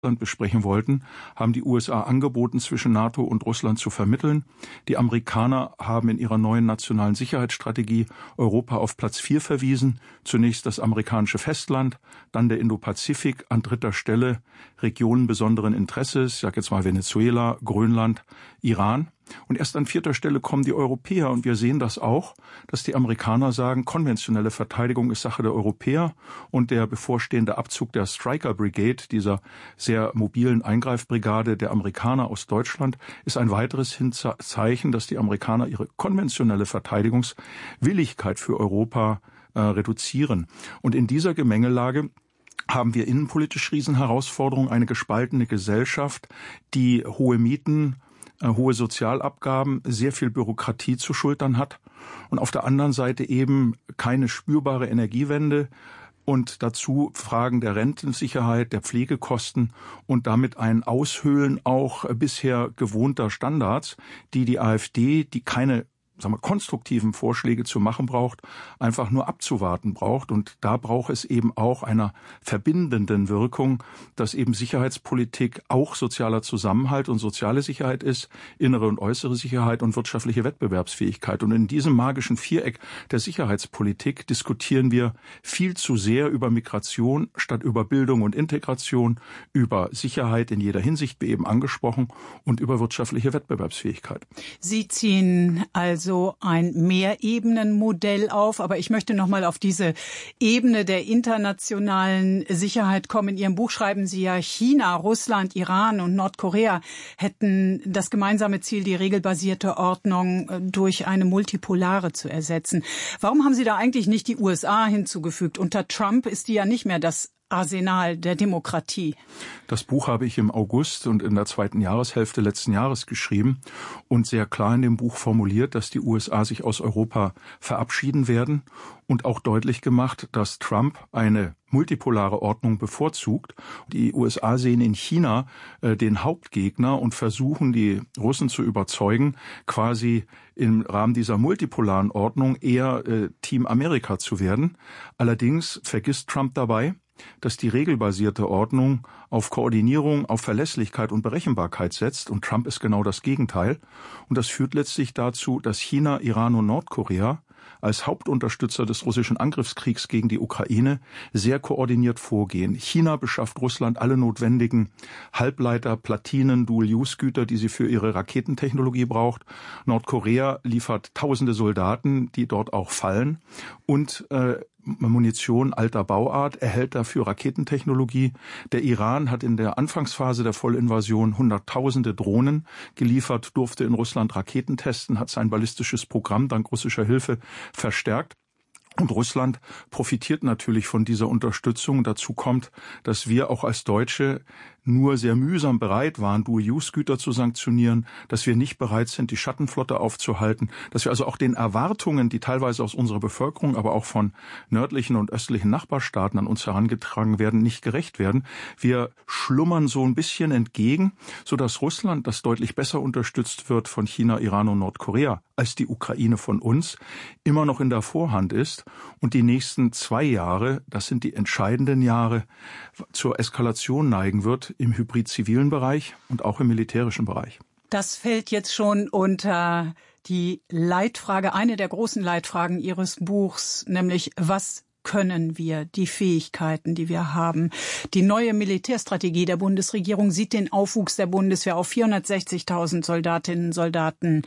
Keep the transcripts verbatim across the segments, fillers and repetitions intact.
besprechen wollten, haben die U S A angeboten, zwischen NATO und Russland zu vermitteln. Die Amerikaner haben in ihrer neuen nationalen Sicherheitsstrategie Europa auf Platz vier verwiesen. Zunächst das amerikanische Festland, dann der Indopazifik, an dritter Stelle Regionen besonderen Interesses, ich sage jetzt mal Venezuela, Grönland, Iran. Und erst an vierter Stelle kommen die Europäer. Und wir sehen das auch, dass die Amerikaner sagen, konventionelle Verteidigung ist Sache der Europäer. Und der bevorstehende Abzug der Stryker Brigade, dieser sehr mobilen Eingreifbrigade der Amerikaner aus Deutschland, ist ein weiteres Zeichen, dass die Amerikaner ihre konventionelle Verteidigungswilligkeit für Europa äh, reduzieren. Und in dieser Gemengelage haben wir innenpolitisch Riesenherausforderungen, eine gespaltene Gesellschaft, die hohe Mieten, hohe Sozialabgaben, sehr viel Bürokratie zu schultern hat und auf der anderen Seite eben keine spürbare Energiewende und dazu Fragen der Rentensicherheit, der Pflegekosten und damit ein Aushöhlen auch bisher gewohnter Standards, die die AfD, die keine sagen wir, konstruktiven Vorschläge zu machen braucht, einfach nur abzuwarten braucht. Und da braucht es eben auch einer verbindenden Wirkung, dass eben Sicherheitspolitik auch sozialer Zusammenhalt und soziale Sicherheit ist, innere und äußere Sicherheit und wirtschaftliche Wettbewerbsfähigkeit. Und in diesem magischen Viereck der Sicherheitspolitik diskutieren wir viel zu sehr über Migration statt über Bildung und Integration, über Sicherheit in jeder Hinsicht, wie eben angesprochen, und über wirtschaftliche Wettbewerbsfähigkeit. Sie ziehen also ein Mehrebenenmodell auf. Aber ich möchte noch mal auf diese Ebene der internationalen Sicherheit kommen. In Ihrem Buch schreiben Sie ja, China, Russland, Iran und Nordkorea hätten das gemeinsame Ziel, die regelbasierte Ordnung durch eine multipolare zu ersetzen. Warum haben Sie da eigentlich nicht die U S A hinzugefügt? Unter Trump ist die ja nicht mehr das Arsenal der Demokratie. Das Buch habe ich im August und in der zweiten Jahreshälfte letzten Jahres geschrieben und sehr klar in dem Buch formuliert, dass die U S A sich aus Europa verabschieden werden und auch deutlich gemacht, dass Trump eine multipolare Ordnung bevorzugt. Die U S A sehen in China äh, den Hauptgegner und versuchen, die Russen zu überzeugen, quasi im Rahmen dieser multipolaren Ordnung eher äh, Team Amerika zu werden. Allerdings vergisst Trump dabei, dass die regelbasierte Ordnung auf Koordinierung, auf Verlässlichkeit und Berechenbarkeit setzt. Und Trump ist genau das Gegenteil. Und das führt letztlich dazu, dass China, Iran und Nordkorea als Hauptunterstützer des russischen Angriffskriegs gegen die Ukraine sehr koordiniert vorgehen. China beschafft Russland alle notwendigen Halbleiter, Platinen, Dual-Use-Güter, die sie für ihre Raketentechnologie braucht. Nordkorea liefert tausende Soldaten, die dort auch fallen. Und äh, Munition alter Bauart, erhält dafür Raketentechnologie. Der Iran hat in der Anfangsphase der Vollinvasion hunderttausende Drohnen geliefert, durfte in Russland Raketen testen, hat sein ballistisches Programm dank russischer Hilfe verstärkt. Und Russland profitiert natürlich von dieser Unterstützung. Dazu kommt, dass wir auch als Deutsche nur sehr mühsam bereit waren, Dual-Use-Güter zu sanktionieren, dass wir nicht bereit sind, die Schattenflotte aufzuhalten, dass wir also auch den Erwartungen, die teilweise aus unserer Bevölkerung, aber auch von nördlichen und östlichen Nachbarstaaten an uns herangetragen werden, nicht gerecht werden. Wir schlummern so ein bisschen entgegen, sodass Russland, das deutlich besser unterstützt wird von China, Iran und Nordkorea, als die Ukraine von uns, immer noch in der Vorhand ist. Und die nächsten zwei Jahre, das sind die entscheidenden Jahre, zur Eskalation neigen wird im hybrid-zivilen Bereich und auch im militärischen Bereich. Das fällt jetzt schon unter die Leitfrage, eine der großen Leitfragen Ihres Buchs, nämlich was können wir, die Fähigkeiten, die wir haben. Die neue Militärstrategie der Bundesregierung sieht den Aufwuchs der Bundeswehr auf vierhundertsechzigtausend Soldatinnen und Soldaten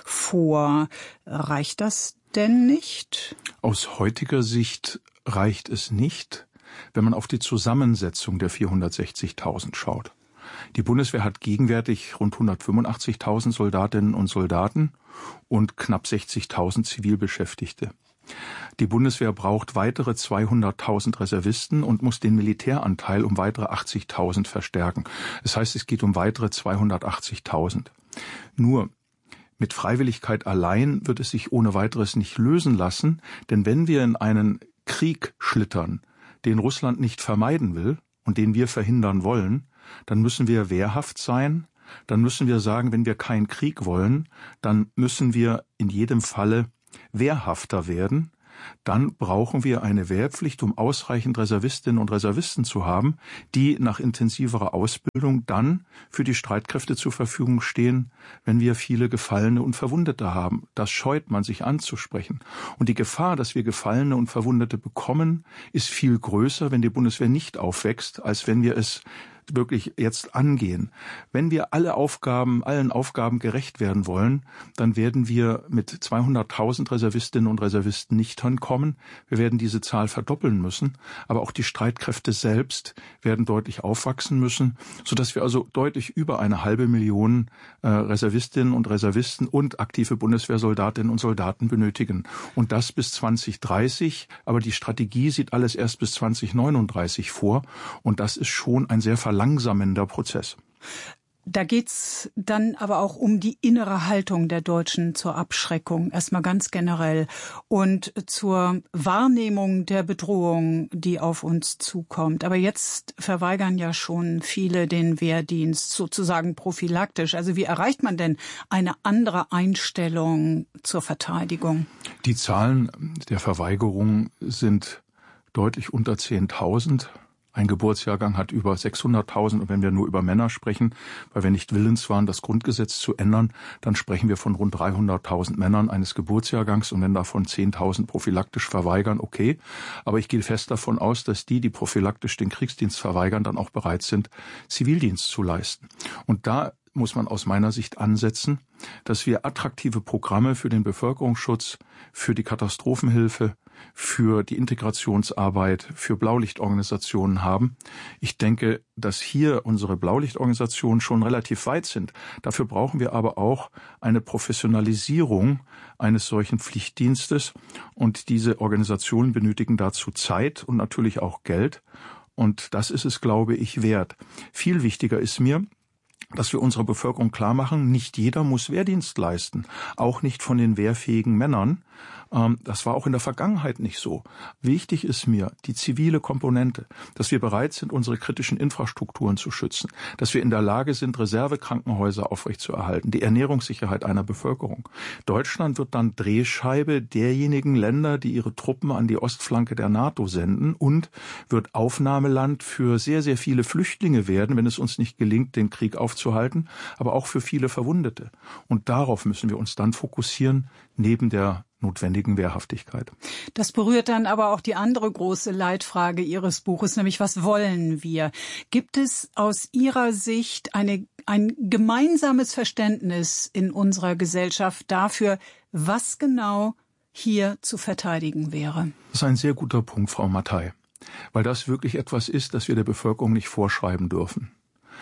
vor. Reicht das denn nicht? Aus heutiger Sicht reicht es nicht, wenn man auf die Zusammensetzung der vierhundertsechzigtausend schaut. Die Bundeswehr hat gegenwärtig rund hundertfünfundachtzigtausend Soldatinnen und Soldaten und knapp sechzigtausend Zivilbeschäftigte. Die Bundeswehr braucht weitere zweihunderttausend Reservisten und muss den Militäranteil um weitere achtzigtausend verstärken. Das heißt, es geht um weitere zweihundertachtzigtausend. Nur mit Freiwilligkeit allein wird es sich ohne weiteres nicht lösen lassen, denn wenn wir in einen Krieg schlittern, den Russland nicht vermeiden will und den wir verhindern wollen, dann müssen wir wehrhaft sein, dann müssen wir sagen, wenn wir keinen Krieg wollen, dann müssen wir in jedem Falle wehrhafter werden, dann brauchen wir eine Wehrpflicht, um ausreichend Reservistinnen und Reservisten zu haben, die nach intensiverer Ausbildung dann für die Streitkräfte zur Verfügung stehen, wenn wir viele Gefallene und Verwundete haben. Das scheut man, sich anzusprechen. Und die Gefahr, dass wir Gefallene und Verwundete bekommen, ist viel größer, wenn die Bundeswehr nicht aufwächst, als wenn wir es wirklich jetzt angehen. Wenn wir alle Aufgaben, allen Aufgaben gerecht werden wollen, dann werden wir mit zweihunderttausend Reservistinnen und Reservisten nicht hinkommen. Wir werden diese Zahl verdoppeln müssen. Aber auch die Streitkräfte selbst werden deutlich aufwachsen müssen, sodass wir also deutlich über eine halbe Million äh, Reservistinnen und Reservisten und aktive Bundeswehrsoldatinnen und Soldaten benötigen. Und das bis zwanzig dreißig. Aber die Strategie sieht alles erst bis zwanzig neununddreißig vor. Und das ist schon ein sehr verlangsamender Prozess. Da geht's dann aber auch um die innere Haltung der Deutschen zur Abschreckung, erstmal ganz generell, und zur Wahrnehmung der Bedrohung, die auf uns zukommt. Aber jetzt verweigern ja schon viele den Wehrdienst, sozusagen prophylaktisch. Also wie erreicht man denn eine andere Einstellung zur Verteidigung? Die Zahlen der Verweigerung sind deutlich unter zehntausend. Ein Geburtsjahrgang hat über sechshunderttausend, und wenn wir nur über Männer sprechen, weil wir nicht willens waren, das Grundgesetz zu ändern, dann sprechen wir von rund dreihunderttausend Männern eines Geburtsjahrgangs, und wenn davon zehntausend prophylaktisch verweigern, okay. Aber ich gehe fest davon aus, dass die, die prophylaktisch den Kriegsdienst verweigern, dann auch bereit sind, Zivildienst zu leisten. Und da muss man aus meiner Sicht ansetzen, dass wir attraktive Programme für den Bevölkerungsschutz, für die Katastrophenhilfe, für die Integrationsarbeit, für Blaulichtorganisationen haben. Ich denke, dass hier unsere Blaulichtorganisationen schon relativ weit sind. Dafür brauchen wir aber auch eine Professionalisierung eines solchen Pflichtdienstes. Und diese Organisationen benötigen dazu Zeit und natürlich auch Geld. Und das ist es, glaube ich, wert. Viel wichtiger ist mir, dass wir unserer Bevölkerung klar machen, nicht jeder muss Wehrdienst leisten, auch nicht von den wehrfähigen Männern. Das war auch in der Vergangenheit nicht so. Wichtig ist mir die zivile Komponente, dass wir bereit sind, unsere kritischen Infrastrukturen zu schützen, dass wir in der Lage sind, Reservekrankenhäuser aufrechtzuerhalten, die Ernährungssicherheit einer Bevölkerung. Deutschland wird dann Drehscheibe derjenigen Länder, die ihre Truppen an die Ostflanke der NATO senden, und wird Aufnahmeland für sehr, sehr viele Flüchtlinge werden, wenn es uns nicht gelingt, den Krieg aufzuhalten, aber auch für viele Verwundete. Und darauf müssen wir uns dann fokussieren, neben der notwendigen Wehrhaftigkeit. Das berührt dann aber auch die andere große Leitfrage Ihres Buches, nämlich was wollen wir? Gibt es aus Ihrer Sicht eine, ein gemeinsames Verständnis in unserer Gesellschaft dafür, was genau hier zu verteidigen wäre? Das ist ein sehr guter Punkt, Frau Mattei, weil das wirklich etwas ist, das wir der Bevölkerung nicht vorschreiben dürfen.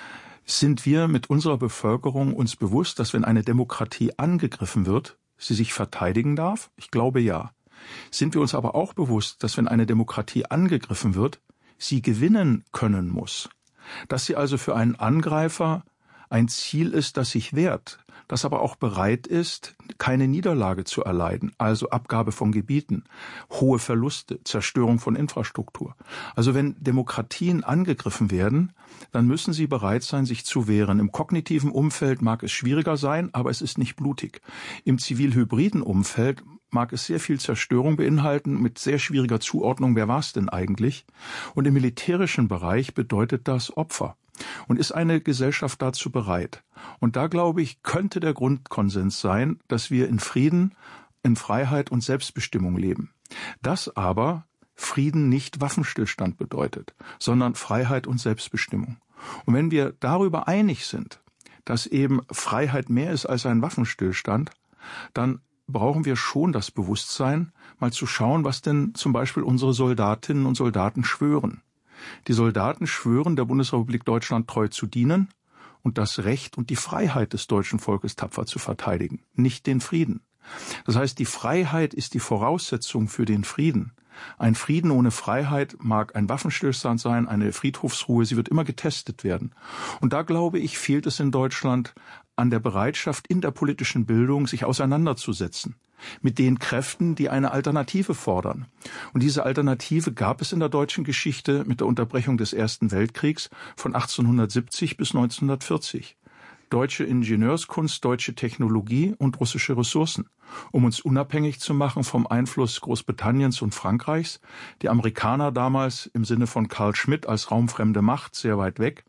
Sind wir mit unserer Bevölkerung uns bewusst, dass wenn eine Demokratie angegriffen wird, sie sich verteidigen darf? Ich glaube ja. Sind wir uns aber auch bewusst, dass wenn eine Demokratie angegriffen wird, sie gewinnen können muss? Dass sie also für einen Angreifer ein Ziel ist, das sich wehrt, das aber auch bereit ist, keine Niederlage zu erleiden, also Abgabe von Gebieten, hohe Verluste, Zerstörung von Infrastruktur. Also wenn Demokratien angegriffen werden, dann müssen sie bereit sein, sich zu wehren. Im kognitiven Umfeld mag es schwieriger sein, aber es ist nicht blutig. Im zivil-hybriden Umfeld mag es sehr viel Zerstörung beinhalten, mit sehr schwieriger Zuordnung, wer war es denn eigentlich? Und im militärischen Bereich bedeutet das Opfer. Und ist eine Gesellschaft dazu bereit? Und da, glaube ich, könnte der Grundkonsens sein, dass wir in Frieden, in Freiheit und Selbstbestimmung leben. Dass aber Frieden nicht Waffenstillstand bedeutet, sondern Freiheit und Selbstbestimmung. Und wenn wir darüber einig sind, dass eben Freiheit mehr ist als ein Waffenstillstand, dann brauchen wir schon das Bewusstsein, mal zu schauen, was denn zum Beispiel unsere Soldatinnen und Soldaten schwören. Die Soldaten schwören, der Bundesrepublik Deutschland treu zu dienen und das Recht und die Freiheit des deutschen Volkes tapfer zu verteidigen, nicht den Frieden. Das heißt, die Freiheit ist die Voraussetzung für den Frieden. Ein Frieden ohne Freiheit mag ein Waffenstillstand sein, eine Friedhofsruhe, sie wird immer getestet werden. Und da, glaube ich, fehlt es in Deutschland an der Bereitschaft, in der politischen Bildung sich auseinanderzusetzen mit den Kräften, die eine Alternative fordern. Und diese Alternative gab es in der deutschen Geschichte mit der Unterbrechung des Ersten Weltkriegs von achtzehnhundertsiebzig bis neunzehnhundertvierzig. deutsche Ingenieurskunst, deutsche Technologie und russische Ressourcen, um uns unabhängig zu machen vom Einfluss Großbritanniens und Frankreichs, die Amerikaner damals im Sinne von Carl Schmitt als raumfremde Macht sehr weit weg.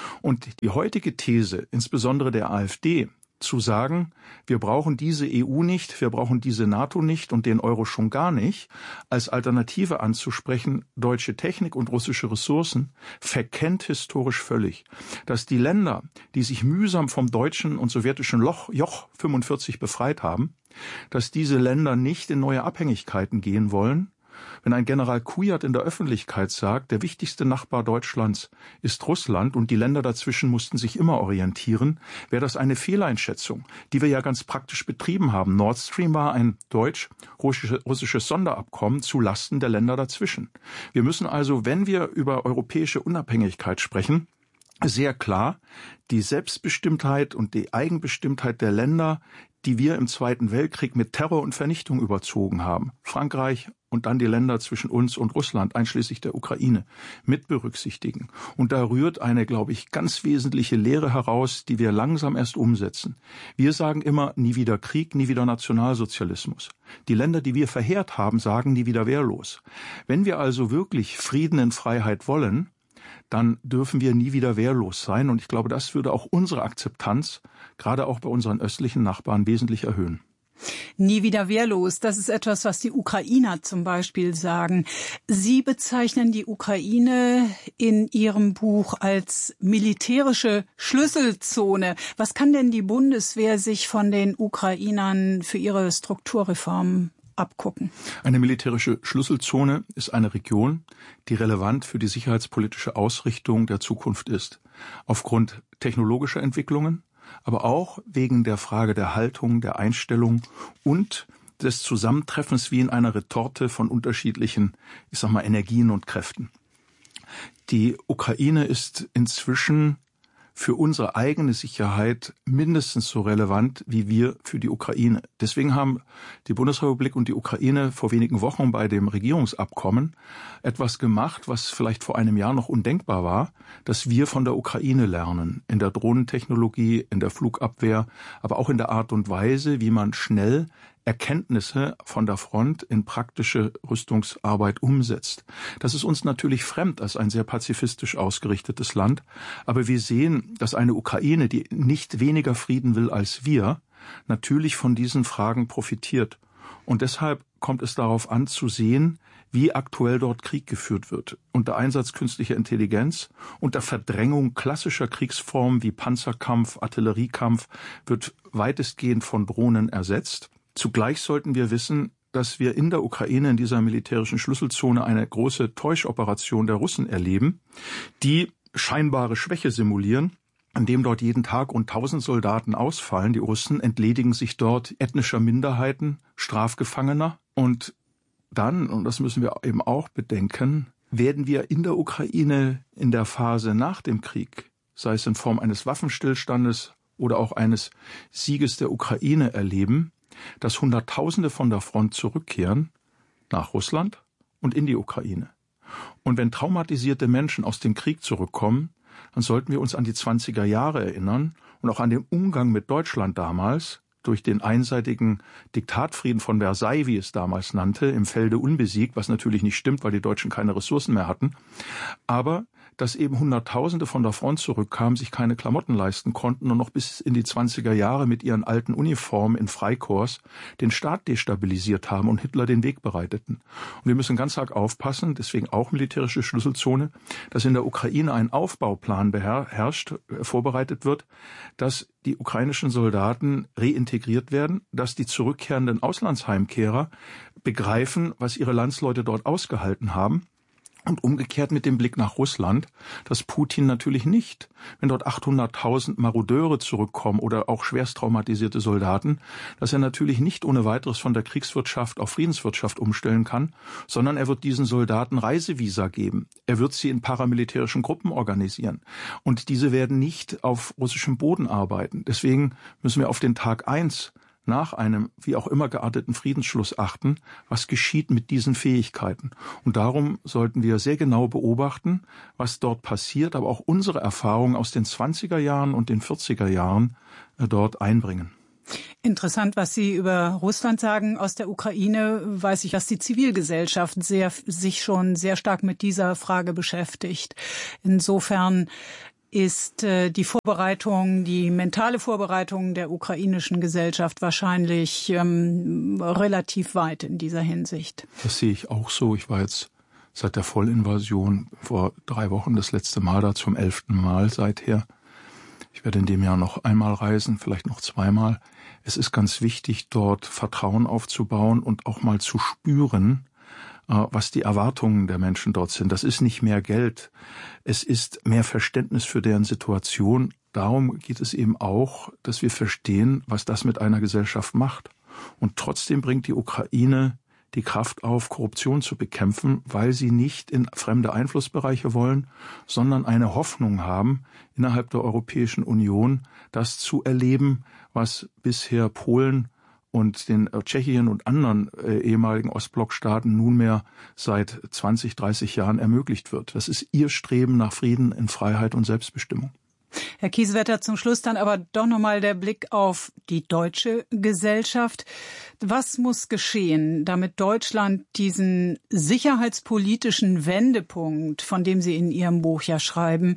Und die heutige These, insbesondere der AfD, zu sagen, wir brauchen diese E U nicht, wir brauchen diese NATO nicht und den Euro schon gar nicht, als Alternative anzusprechen, deutsche Technik und russische Ressourcen, verkennt historisch völlig, dass die Länder, die sich mühsam vom deutschen und sowjetischen Loch, Joch fünfundvierzig befreit haben, dass diese Länder nicht in neue Abhängigkeiten gehen wollen. Wenn ein General Kujat in der Öffentlichkeit sagt, der wichtigste Nachbar Deutschlands ist Russland und die Länder dazwischen mussten sich immer orientieren, wäre das eine Fehleinschätzung, die wir ja ganz praktisch betrieben haben. Nord Stream war ein deutsch-russisches Sonderabkommen zu Lasten der Länder dazwischen. Wir müssen also, wenn wir über europäische Unabhängigkeit sprechen, sehr klar die Selbstbestimmtheit und die Eigenbestimmtheit der Länder, die wir im Zweiten Weltkrieg mit Terror und Vernichtung überzogen haben, Frankreich und dann die Länder zwischen uns und Russland, einschließlich der Ukraine, mit berücksichtigen. Und da rührt eine, glaube ich, ganz wesentliche Lehre heraus, die wir langsam erst umsetzen. Wir sagen immer, nie wieder Krieg, nie wieder Nationalsozialismus. Die Länder, die wir verheert haben, sagen, nie wieder wehrlos. Wenn wir also wirklich Frieden in Freiheit wollen, dann dürfen wir nie wieder wehrlos sein. Und ich glaube, das würde auch unsere Akzeptanz, gerade auch bei unseren östlichen Nachbarn, wesentlich erhöhen. Nie wieder wehrlos, das ist etwas, was die Ukrainer zum Beispiel sagen. Sie bezeichnen die Ukraine in Ihrem Buch als militärische Schlüsselzone. Was kann denn die Bundeswehr sich von den Ukrainern für ihre Strukturreformen abgucken? Eine militärische Schlüsselzone ist eine Region, die relevant für die sicherheitspolitische Ausrichtung der Zukunft ist. Aufgrund technologischer Entwicklungen, aber auch wegen der Frage der Haltung, der Einstellung und des Zusammentreffens wie in einer Retorte von unterschiedlichen, ich sag mal, Energien und Kräften. Die Ukraine ist inzwischen für unsere eigene Sicherheit mindestens so relevant wie wir für die Ukraine. Deswegen haben die Bundesrepublik und die Ukraine vor wenigen Wochen bei dem Regierungsabkommen etwas gemacht, was vielleicht vor einem Jahr noch undenkbar war, dass wir von der Ukraine lernen. In der Drohnentechnologie, in der Flugabwehr, aber auch in der Art und Weise, wie man schnell Erkenntnisse von der Front in praktische Rüstungsarbeit umsetzt. Das ist uns natürlich fremd als ein sehr pazifistisch ausgerichtetes Land, aber wir sehen, dass eine Ukraine, die nicht weniger Frieden will als wir, natürlich von diesen Fragen profitiert. Und deshalb kommt es darauf an zu sehen, wie aktuell dort Krieg geführt wird. Unter Einsatz künstlicher Intelligenz, unter Verdrängung klassischer Kriegsformen wie Panzerkampf, Artilleriekampf wird weitestgehend von Drohnen ersetzt. Zugleich sollten wir wissen, dass wir in der Ukraine in dieser militärischen Schlüsselzone eine große Täuscheroperation der Russen erleben, die scheinbare Schwäche simulieren, indem dort jeden Tag rund tausend Soldaten ausfallen. Die Russen entledigen sich dort ethnischer Minderheiten, Strafgefangener. Und dann, und das müssen wir eben auch bedenken, werden wir in der Ukraine in der Phase nach dem Krieg, sei es in Form eines Waffenstillstandes oder auch eines Sieges der Ukraine erleben, dass Hunderttausende von der Front zurückkehren nach Russland und in die Ukraine. Und wenn traumatisierte Menschen aus dem Krieg zurückkommen, dann sollten wir uns an die zwanziger Jahre erinnern und auch an den Umgang mit Deutschland damals durch den einseitigen Diktatfrieden von Versailles, wie es damals nannte, im Felde unbesiegt, was natürlich nicht stimmt, weil die Deutschen keine Ressourcen mehr hatten. Aber dass eben Hunderttausende von der Front zurückkamen, sich keine Klamotten leisten konnten und noch bis in die zwanziger Jahre mit ihren alten Uniformen in Freikorps den Staat destabilisiert haben und Hitler den Weg bereiteten. Und wir müssen ganz arg aufpassen, deswegen auch militärische Schlüsselzone, dass in der Ukraine ein Aufbauplan beherrscht, vorbereitet wird, dass die ukrainischen Soldaten reintegriert werden, dass die zurückkehrenden Auslandsheimkehrer begreifen, was ihre Landsleute dort ausgehalten haben. Und umgekehrt mit dem Blick nach Russland, dass Putin natürlich nicht, wenn dort achthunderttausend Marodeure zurückkommen oder auch schwerst traumatisierte Soldaten, dass er natürlich nicht ohne weiteres von der Kriegswirtschaft auf Friedenswirtschaft umstellen kann, sondern er wird diesen Soldaten Reisevisa geben. Er wird sie in paramilitärischen Gruppen organisieren. Und diese werden nicht auf russischem Boden arbeiten. Deswegen müssen wir auf den Tag eins nach einem wie auch immer gearteten Friedensschluss achten, was geschieht mit diesen Fähigkeiten. Und darum sollten wir sehr genau beobachten, was dort passiert, aber auch unsere Erfahrungen aus den zwanziger Jahren und den vierziger Jahren dort einbringen. Interessant, was Sie über Russland sagen. Aus der Ukraine weiß ich, dass die Zivilgesellschaft sehr, sich schon sehr stark mit dieser Frage beschäftigt. Insofern ist äh, die Vorbereitung, die mentale Vorbereitung der ukrainischen Gesellschaft wahrscheinlich ähm, relativ weit in dieser Hinsicht. Das sehe ich auch so. Ich war jetzt seit der Vollinvasion vor drei Wochen das letzte Mal da, zum elften Mal seither. Ich werde in dem Jahr noch einmal reisen, vielleicht noch zweimal. Es ist ganz wichtig, dort Vertrauen aufzubauen und auch mal zu spüren, was die Erwartungen der Menschen dort sind. Das ist nicht mehr Geld, es ist mehr Verständnis für deren Situation. Darum geht es eben auch, dass wir verstehen, was das mit einer Gesellschaft macht. Und trotzdem bringt die Ukraine die Kraft auf, Korruption zu bekämpfen, weil sie nicht in fremde Einflussbereiche wollen, sondern eine Hoffnung haben, innerhalb der Europäischen Union das zu erleben, was bisher Polen und den äh, Tschechien und anderen äh, ehemaligen Ostblockstaaten nunmehr seit zwanzig, dreißig Jahren ermöglicht wird. Das ist ihr Streben nach Frieden in Freiheit und Selbstbestimmung. Herr Kiesewetter, zum Schluss dann aber doch nochmal der Blick auf die deutsche Gesellschaft. Was muss geschehen, damit Deutschland diesen sicherheitspolitischen Wendepunkt, von dem Sie in Ihrem Buch ja schreiben,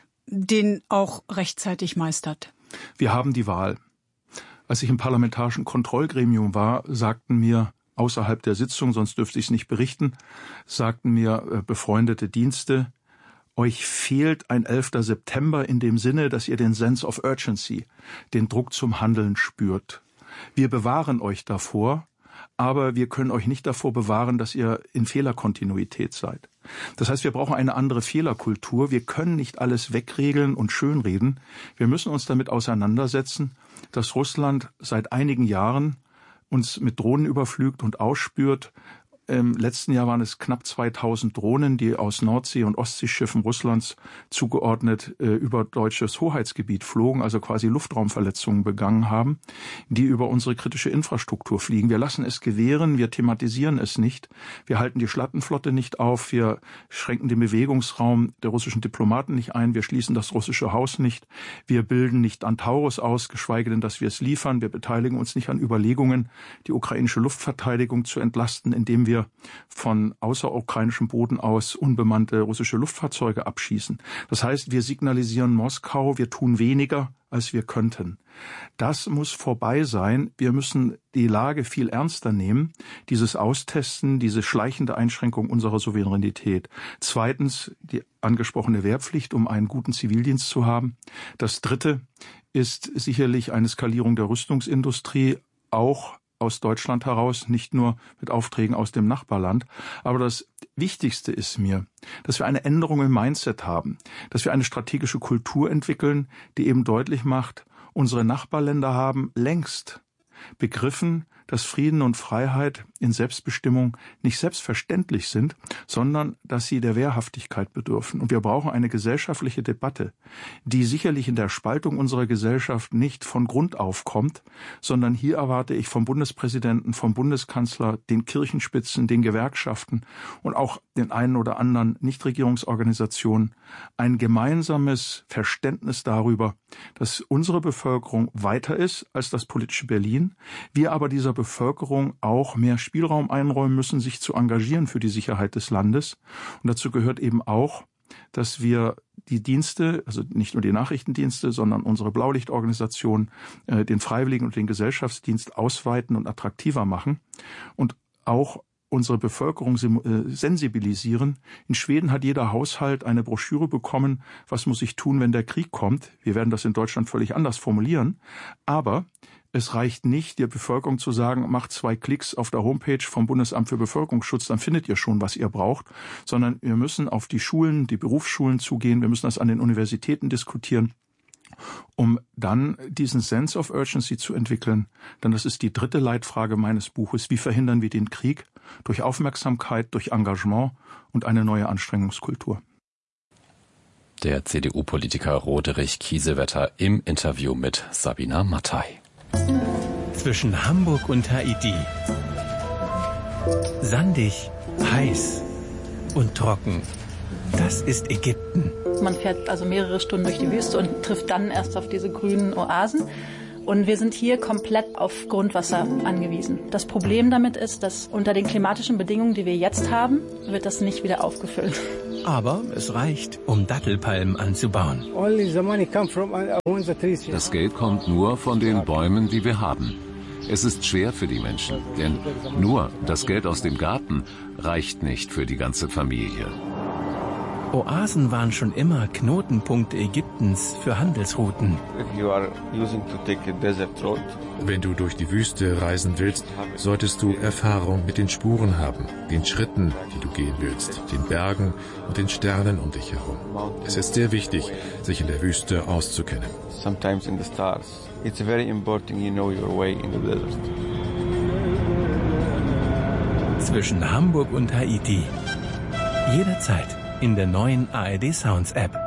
den auch rechtzeitig meistert? Wir haben die Wahl. Als ich im parlamentarischen Kontrollgremium war, sagten mir außerhalb der Sitzung, sonst dürfte ich es nicht berichten, sagten mir äh, befreundete Dienste, euch fehlt ein elfter September in dem Sinne, dass ihr den Sense of Urgency, den Druck zum Handeln spürt. Wir bewahren euch davor, aber wir können euch nicht davor bewahren, dass ihr in Fehlerkontinuität seid. Das heißt, wir brauchen eine andere Fehlerkultur. Wir können nicht alles wegregeln und schönreden. Wir müssen uns damit auseinandersetzen, dass Russland seit einigen Jahren uns mit Drohnen überflügt und ausspürt. Im letzten Jahr waren es knapp zweitausend Drohnen, die aus Nordsee- und Ostseeschiffen Russlands zugeordnet äh, über deutsches Hoheitsgebiet flogen, also quasi Luftraumverletzungen begangen haben, die über unsere kritische Infrastruktur fliegen. Wir lassen es gewähren, wir thematisieren es nicht, wir halten die Schlattenflotte nicht auf, wir schränken den Bewegungsraum der russischen Diplomaten nicht ein, wir schließen das russische Haus nicht, wir bilden nicht an Taurus aus, geschweige denn, dass wir es liefern, wir beteiligen uns nicht an Überlegungen, die ukrainische Luftverteidigung zu entlasten, indem wir von außerukrainischem Boden aus unbemannte russische Luftfahrzeuge abschießen. Das heißt, wir signalisieren Moskau, wir tun weniger, als wir könnten. Das muss vorbei sein. Wir müssen die Lage viel ernster nehmen, dieses Austesten, diese schleichende Einschränkung unserer Souveränität. Zweitens, die angesprochene Wehrpflicht, um einen guten Zivildienst zu haben. Das Dritte ist sicherlich eine Skalierung der Rüstungsindustrie, auch aus Deutschland heraus, nicht nur mit Aufträgen aus dem Nachbarland. Aber das Wichtigste ist mir, dass wir eine Änderung im Mindset haben, dass wir eine strategische Kultur entwickeln, die eben deutlich macht, unsere Nachbarländer haben längst begriffen, dass Frieden und Freiheit in Selbstbestimmung nicht selbstverständlich sind, sondern dass sie der Wehrhaftigkeit bedürfen. Und wir brauchen eine gesellschaftliche Debatte, die sicherlich in der Spaltung unserer Gesellschaft nicht von Grund auf kommt, sondern hier erwarte ich vom Bundespräsidenten, vom Bundeskanzler, den Kirchenspitzen, den Gewerkschaften und auch den einen oder anderen Nichtregierungsorganisationen ein gemeinsames Verständnis darüber, dass unsere Bevölkerung weiter ist als das politische Berlin, wir aber dieser Bevölkerung auch mehr Spielraum einräumen müssen, sich zu engagieren für die Sicherheit des Landes. Und dazu gehört eben auch, dass wir die Dienste, also nicht nur die Nachrichtendienste, sondern unsere Blaulichtorganisation, äh, den Freiwilligen und den Gesellschaftsdienst ausweiten und attraktiver machen und auch unsere Bevölkerung sensibilisieren. In Schweden hat jeder Haushalt eine Broschüre bekommen, was muss ich tun, wenn der Krieg kommt. Wir werden das in Deutschland völlig anders formulieren. Aber es reicht nicht, der Bevölkerung zu sagen, macht zwei Klicks auf der Homepage vom Bundesamt für Bevölkerungsschutz, dann findet ihr schon, was ihr braucht, sondern wir müssen auf die Schulen, die Berufsschulen zugehen, wir müssen das an den Universitäten diskutieren, um dann diesen Sense of Urgency zu entwickeln. Denn das ist die dritte Leitfrage meines Buches. Wie verhindern wir den Krieg? Durch Aufmerksamkeit, durch Engagement und eine neue Anstrengungskultur. Der C D U-Politiker Roderich Kiesewetter im Interview mit Sabina Mattei. Zwischen Hamburg und Haiti. Sandig, heiß und trocken. Das ist Ägypten. Man fährt also mehrere Stunden durch die Wüste und trifft dann erst auf diese grünen Oasen. Und wir sind hier komplett auf Grundwasser angewiesen. Das Problem damit ist, dass unter den klimatischen Bedingungen, die wir jetzt haben, wird das nicht wieder aufgefüllt. Aber es reicht, um Dattelpalmen anzubauen. Das Geld kommt nur von den Bäumen, die wir haben. Es ist schwer für die Menschen, denn nur das Geld aus dem Garten reicht nicht für die ganze Familie. Oasen waren schon immer Knotenpunkte Ägyptens für Handelsrouten. Wenn du durch die Wüste reisen willst, solltest du Erfahrung mit den Spuren haben, den Schritten, die du gehen willst, den Bergen und den Sternen um dich herum. Es ist sehr wichtig, sich in der Wüste auszukennen. Zwischen Hamburg und Haiti. Jederzeit in der neuen A R D Sounds App.